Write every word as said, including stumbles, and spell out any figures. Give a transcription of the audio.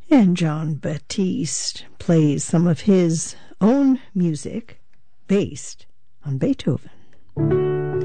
And Jon Batiste plays some of his own music based on Beethoven.